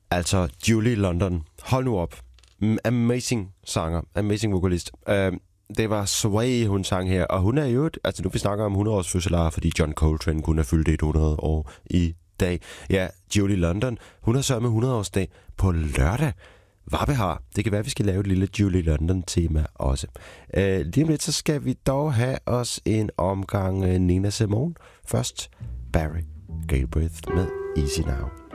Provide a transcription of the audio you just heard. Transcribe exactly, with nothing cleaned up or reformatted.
Altså, Julie London. Hold nu op. Amazing sanger. Amazing vokalist. Uh, det var Sway, hun sang her. Og hun er jo... Altså, nu vi snakker om hundrede års fødselar, fordi John Coltrane kunne have fyldt hundrede år i dag. Ja, Julie London. Hun har sørget med hundrede årsdag på lørdag. Hvad har? Det kan være, at vi skal lave et lille Julie London-tema også. Uh, lige om lidt, så skal vi dog have os en omgang uh, Nina Simone. Først Barry Galbraith med Easy Now.